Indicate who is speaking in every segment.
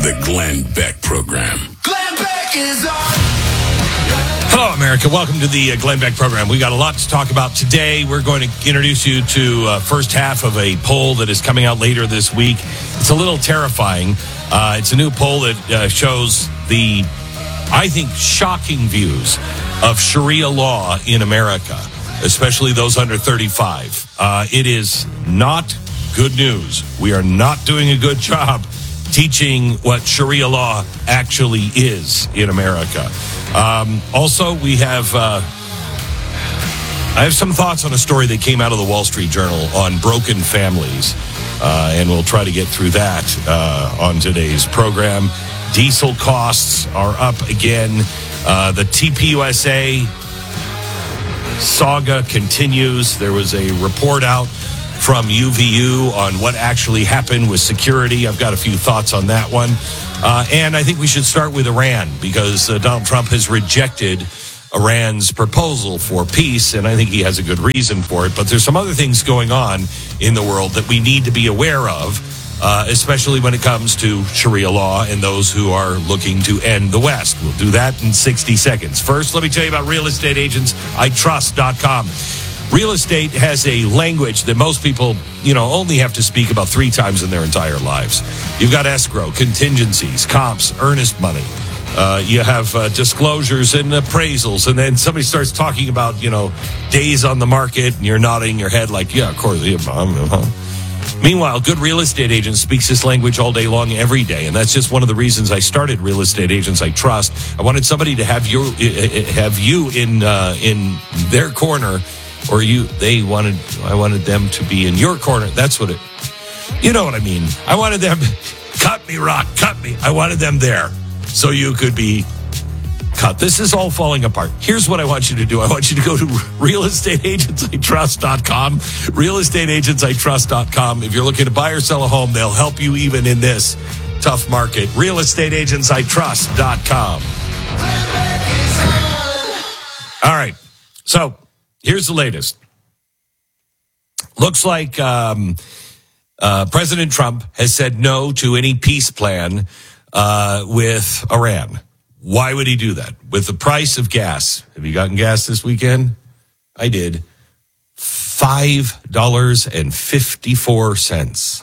Speaker 1: The Glenn Beck Program.
Speaker 2: Glenn Beck is on.
Speaker 3: Hello, America. Welcome to the Glenn Beck Program. We got a lot to talk about today. We're going to introduce you to first half of a poll that is coming out later this week. It's a little terrifying. It's a new poll that shows the, I think, shocking views of Sharia law in America, especially those under 35. It is not good news. We are not doing a good job teaching what Sharia law actually is in America. Also, we have I have some thoughts on a story that came out of the Wall Street Journal on broken families, and we'll try to get through that on today's program. Diesel costs are up again. The TPUSA saga continues. There was a report out from UVU on what actually happened with security. I've got a few thoughts on that one. And I think we should start with Iran, because Donald Trump has rejected Iran's proposal for peace, and I think he has a good reason for it. But there's some other things going on in the world that we need to be aware of, especially when it comes to Sharia law and those who are looking to end the West. We'll do that in 60 seconds. First, let me tell you about realestateagentsitrust.com. Real estate has a language that most people, only have to speak about 3 times in their entire lives. You've got escrow, contingencies, comps, earnest money. You have disclosures and appraisals, and then somebody starts talking about, days on the market, and you're nodding your head like, yeah, of course. Meanwhile, good real estate agent speaks this language all day long, every day, and that's just one of the reasons I started Real Estate Agents I Trust. I wanted somebody to have you in their corner. Or I wanted them to be in your corner. That's what you know what I mean. I wanted them, cut me, Rock, cut me. I wanted them there so you could be cut. This is all falling apart. Here's what I want you to do. I want you to go to realestateagentsitrust.com, realestateagentsitrust.com. If you're looking to buy or sell a home, they'll help you even in this tough market. realestateagentsitrust.com. All right. So, here's the latest. Looks like President Trump has said no to any peace plan with Iran. Why would he do that? With the price of gas. Have you gotten gas this weekend? I did. $5.54.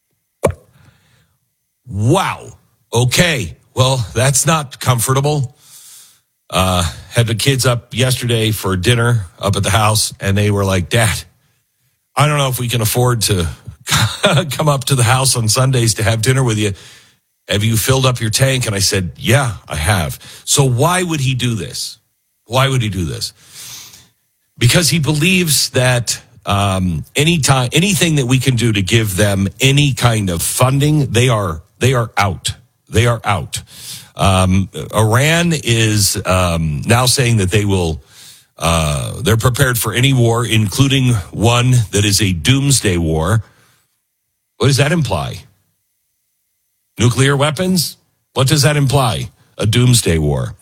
Speaker 3: Wow. Okay. Well, that's not comfortable. Had the kids up yesterday for dinner up at the house, and they were like, Dad, I don't know if we can afford to come up to the house on Sundays to have dinner with you. Have you filled up your tank? And I said, yeah, I have. So why would he do this? Why would he do this? Because he believes that anything that we can do to give them any kind of funding, they are out. They are out. Iran is now saying that they're prepared for any war, including one that is a doomsday war. What does that imply? Nuclear weapons? What does that imply? A doomsday war.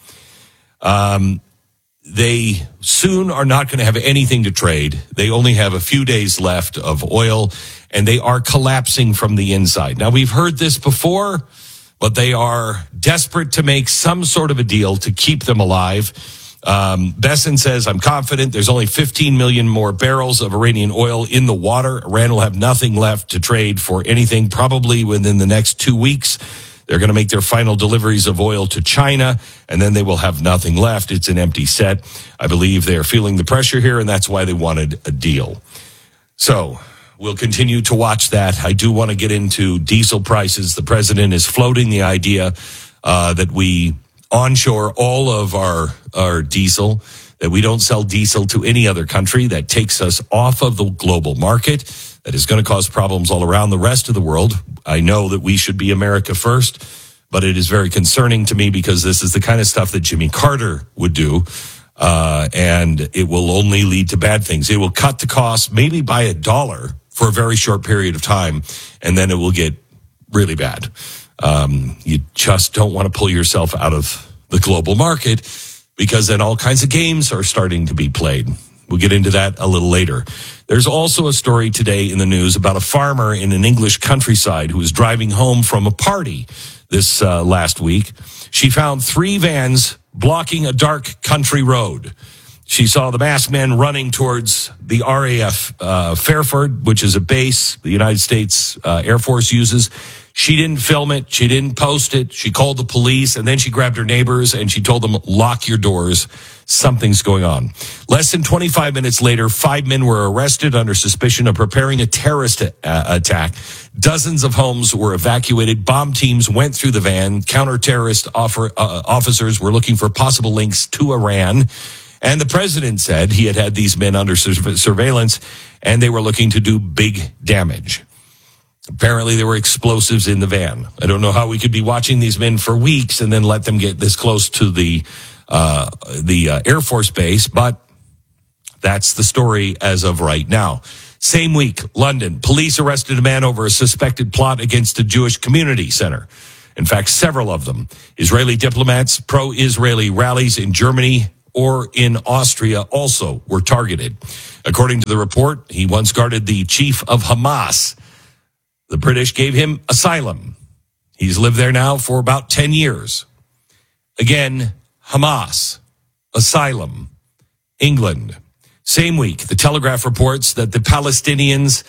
Speaker 3: They soon are not going to have anything to trade. They only have a few days left of oil, and they are collapsing from the inside. Now, we've heard this before, but they are desperate to make some sort of a deal to keep them alive. Besson says, I'm confident there's only 15 million more barrels of Iranian oil in the water. Iran will have nothing left to trade for anything, probably within the next 2 weeks. They're going to make their final deliveries of oil to China, and then they will have nothing left. It's an empty set. I believe they're feeling the pressure here, and that's why they wanted a deal. So we'll continue to watch that. I do want to get into diesel prices. The president is floating the idea that we onshore all of our diesel, that we don't sell diesel to any other country. That takes us off of the global market. That is going to cause problems all around the rest of the world. I know that we should be America first, but it is very concerning to me because this is the kind of stuff that Jimmy Carter would do, and it will only lead to bad things. It will cut the cost maybe by $1 for a very short period of time, and then it will get really bad. You just don't want to pull yourself out of the global market because then all kinds of games are starting to be played. We'll get into that a little later. There's also a story today in the news about a farmer in an English countryside who was driving home from a party this last week. She found 3 vans blocking a dark country road. She saw the masked men running towards the RAF Fairford, which is a base the United States Air Force uses. She didn't film it. She didn't post it. She called the police, and then she grabbed her neighbors, and she told them, lock your doors. Something's going on. Less than 25 minutes later, 5 men were arrested under suspicion of preparing a terrorist attack. Dozens of homes were evacuated. Bomb teams went through the van. Counter-terrorist officers were looking for possible links to Iran. And the president said he had these men under surveillance, and they were looking to do big damage. Apparently, there were explosives in the van. I don't know how we could be watching these men for weeks and then let them get this close to the Air Force base, but that's the story as of right now. Same week, London, police arrested a man over a suspected plot against a Jewish community center. In fact, several of them. Israeli diplomats, pro-Israeli rallies in Germany or in Austria also were targeted. According to the report, he once guarded the chief of Hamas. The British gave him asylum. He's lived there now for about 10 years. Again, Hamas, asylum, England. Same week, the Telegraph reports that the Palestinians,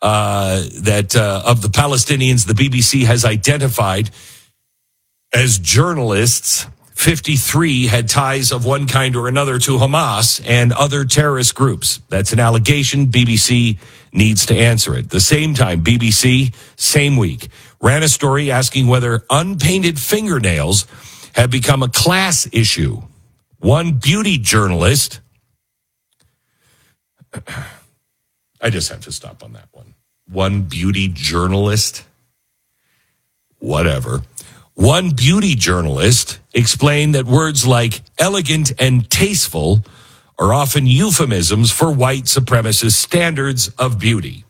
Speaker 3: the BBC has identified as journalists, 53 had ties of one kind or another to Hamas and other terrorist groups. That's an allegation. BBC needs to answer it. The same time, BBC, same week, ran a story asking whether unpainted fingernails have become a class issue. One beauty journalist, I just have to stop on that one. One beauty journalist, whatever. One beauty journalist explained that words like elegant and tasteful are often euphemisms for white supremacist standards of beauty.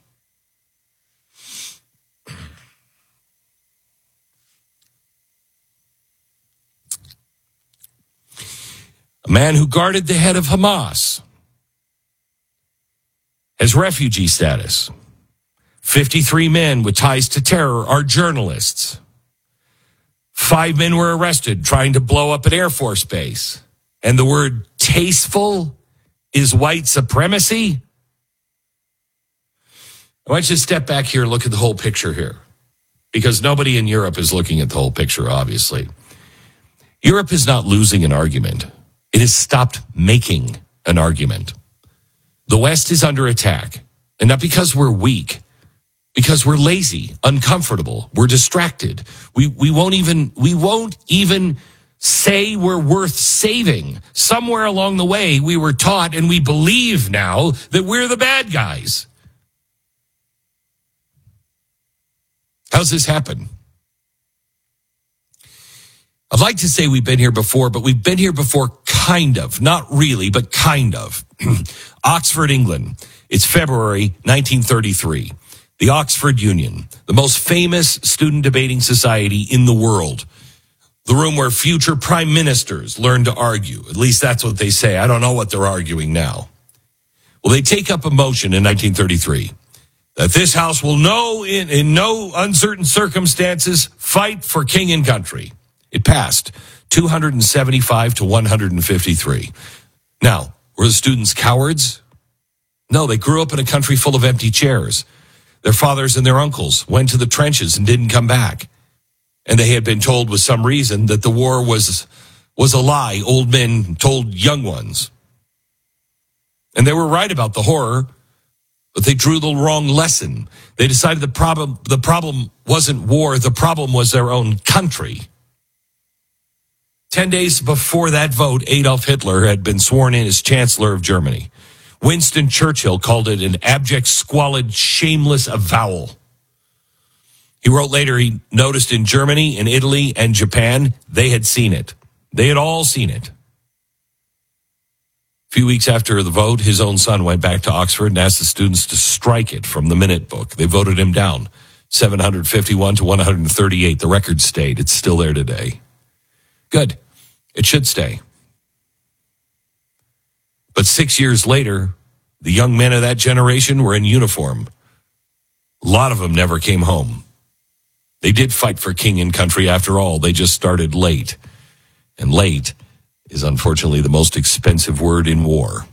Speaker 3: A man who guarded the head of Hamas has refugee status. 53 men with ties to terror are journalists. 5 men were arrested trying to blow up an Air Force base. And the word tasteful is white supremacy? I want you to step back here and look at the whole picture here. Because nobody in Europe is looking at the whole picture, obviously. Europe is not losing an argument. It has stopped making an argument. The West is under attack. And not because we're weak. Because we're lazy, uncomfortable, we're distracted. We won't even say we're worth saving. Somewhere along the way, we were taught and we believe now that we're the bad guys. How's this happen? I'd like to say we've been here before, but we've been here before kind of. Not really, but kind of. Oxford, England. It's February 1933. The Oxford Union, the most famous student debating society in the world. The room where future prime ministers learn to argue. At least that's what they say. I don't know what they're arguing now. Well, they take up a motion in 1933 that this House will in no uncertain circumstances fight for king and country. It passed 275 to 153. Now, were the students cowards? No, they grew up in a country full of empty chairs. Their fathers and their uncles went to the trenches and didn't come back. And they had been told with some reason that the war was a lie old men told young ones. And they were right about the horror, but they drew the wrong lesson. They decided the problem wasn't war, the problem was their own country. 10 days before that vote, Adolf Hitler had been sworn in as Chancellor of Germany. Winston Churchill called it an abject, squalid, shameless avowal. He wrote later he noticed in Germany, in Italy, and Japan, they had seen it. They had all seen it. A few weeks after the vote, his own son went back to Oxford and asked the students to strike it from the minute book. They voted him down, 751 to 138. The record stayed. It's still there today. Good. It should stay. But 6 years later, The young men of that generation were in uniform. A lot of them never came home. They did fight for king and country after all. They just started late. And late is unfortunately the most expensive word in war.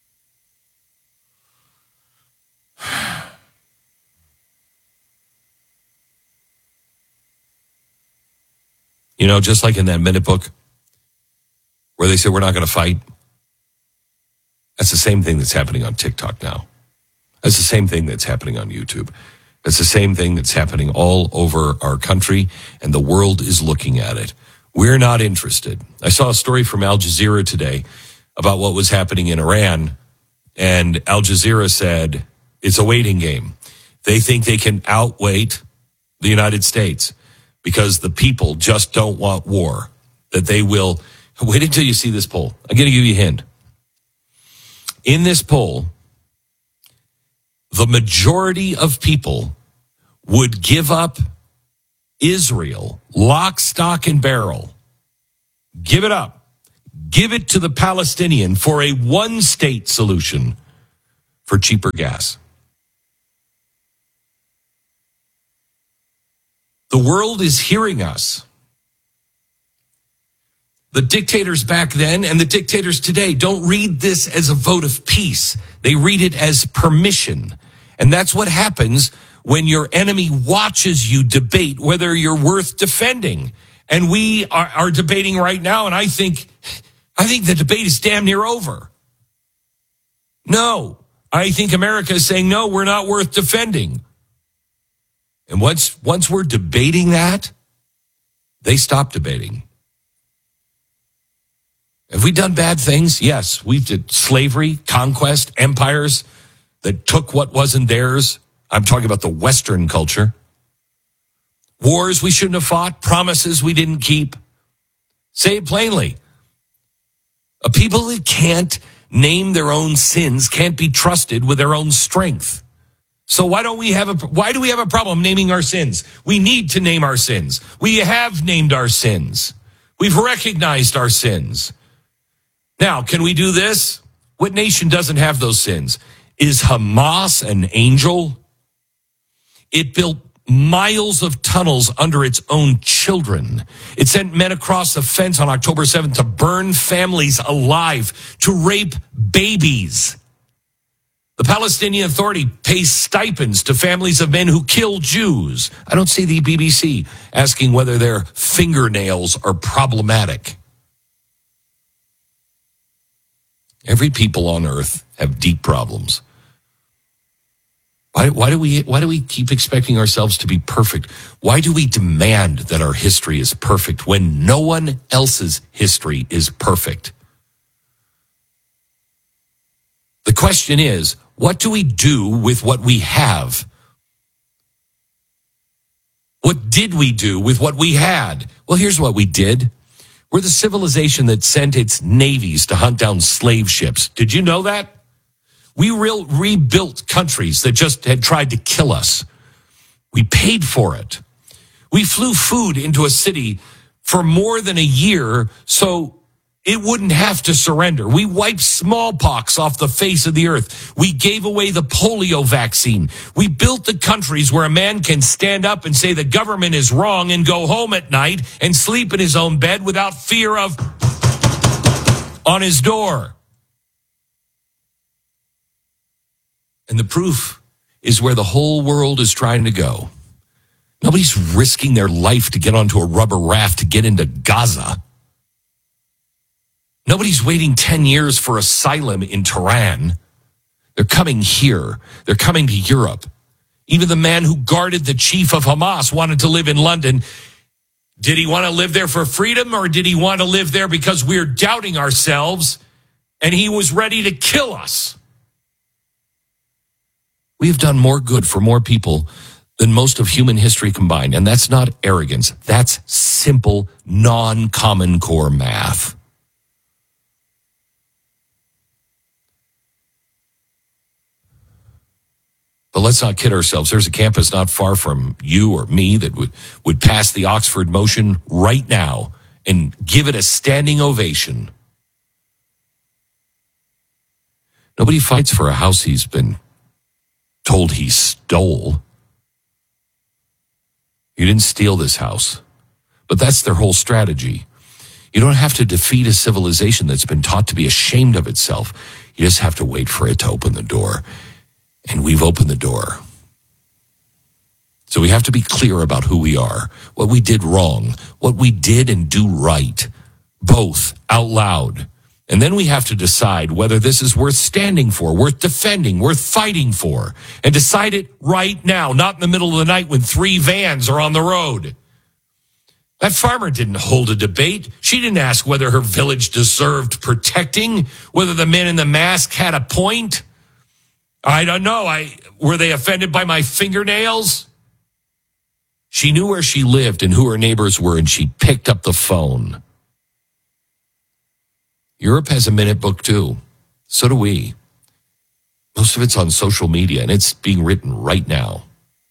Speaker 3: You know, just like in that minute book where they say we're not going to fight. That's the same thing that's happening on TikTok now. That's the same thing that's happening on YouTube. That's the same thing that's happening all over our country, and the world is looking at it. We're not interested. I saw a story from Al Jazeera today about what was happening in Iran, and Al Jazeera said it's a waiting game. They think they can outweight the United States because the people just don't want war, that they will. Wait until you see this poll. I'm going to give you a hint. In this poll, the majority of people would give up Israel, lock, stock, and barrel. Give it up. Give it to the Palestinian for a one-state solution for cheaper gas. The world is hearing us. The dictators back then and the dictators today don't read this as a vote of peace. They read it as permission. And that's what happens when your enemy watches you debate whether you're worth defending. And we are debating right now, and I think the debate is damn near over. No, I think America is saying, no, we're not worth defending. And once we're debating that, they stop debating. Have we done bad things? Yes, we did slavery, conquest, empires that took what wasn't theirs. I'm talking about the Western culture. Wars we shouldn't have fought, promises we didn't keep. Say it plainly. A people that can't name their own sins can't be trusted with their own strength. So why do we have a problem naming our sins? We need to name our sins. We have named our sins. We've recognized our sins. Now, can we do this? What nation doesn't have those sins? Is Hamas an angel? It built miles of tunnels under its own children. It sent men across the fence on October 7th to burn families alive, to rape babies. The Palestinian Authority pays stipends to families of men who kill Jews. I don't see the BBC asking whether their fingernails are problematic. Every people on earth have deep problems. Why do we keep expecting ourselves to be perfect? Why do we demand that our history is perfect when no one else's history is perfect? The question is, what do we do with what we have? What did we do with what we had? Well, here's what we did. We're the civilization that sent its navies to hunt down slave ships. Did you know that? We rebuilt countries that just had tried to kill us. We paid for it. We flew food into a city for more than a year so it wouldn't have to surrender. We wiped smallpox off the face of the earth. We gave away the polio vaccine. We built the countries where a man can stand up and say the government is wrong and go home at night and sleep in his own bed without fear of on his door. And the proof is where the whole world is trying to go. Nobody's risking their life to get onto a rubber raft to get into Gaza. Nobody's waiting 10 years for asylum in Tehran. They're coming here. They're coming to Europe. Even the man who guarded the chief of Hamas wanted to live in London. Did he want to live there for freedom, or did he want to live there because we're doubting ourselves and he was ready to kill us? We have done more good for more people than most of human history combined. And that's not arrogance. That's simple, non-common core math. But let's not kid ourselves. There's a campus not far from you or me that would pass the Oxford motion right now and give it a standing ovation. Nobody fights for a house he's been told he stole. You didn't steal this house. But that's their whole strategy. You don't have to defeat a civilization that's been taught to be ashamed of itself. You just have to wait for it to open the door. And we've opened the door. So we have to be clear about who we are, what we did wrong, what we did and do right, both out loud. And then we have to decide whether this is worth standing for, worth defending, worth fighting for, and decide it right now, not in the middle of the night when 3 vans are on the road. That farmer didn't hold a debate. She didn't ask whether her village deserved protecting, whether the men in the mask had a point. I don't know. Were they offended by my fingernails? She knew where she lived and who her neighbors were, and she picked up the phone. Europe has a minute book too. So do we. Most of it's on social media, and it's being written right now.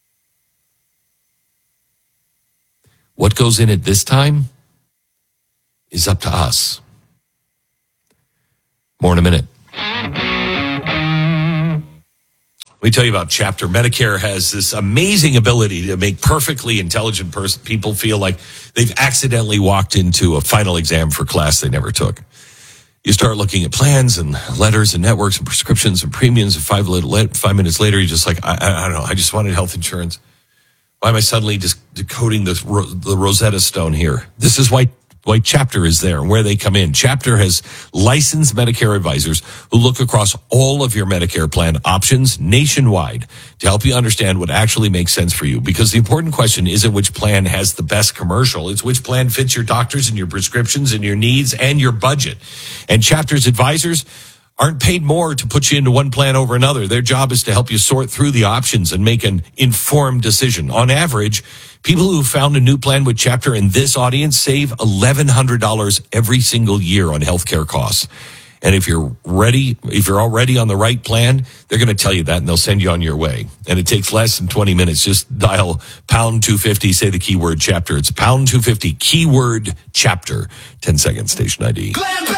Speaker 3: What goes in it this time is up to us. More in a minute. Let me tell you about Chapter. Medicare has this amazing ability to make perfectly intelligent people feel like they've accidentally walked into a final exam for class they never took. You start looking at plans and letters and networks and prescriptions and premiums, and 5 minutes later, you're just like, I don't know, I just wanted health insurance. Why am I suddenly just decoding the Rosetta Stone here? This is why Chapter is there and where they come in. Chapter has licensed Medicare advisors who look across all of your Medicare plan options nationwide to help you understand what actually makes sense for you. Because the important question isn't which plan has the best commercial. It's which plan fits your doctors and your prescriptions and your needs and your budget. And Chapter's advisors aren't paid more to put you into one plan over another. Their job is to help you sort through the options and make an informed decision. On average, people who found a new plan with Chapter in this audience save $1,100 every single year on healthcare costs. And if you're already on the right plan, they're going to tell you that and they'll send you on your way. And it takes less than 20 minutes. Just dial pound 250, say the keyword Chapter. It's pound 250, keyword Chapter, 10 seconds, station ID.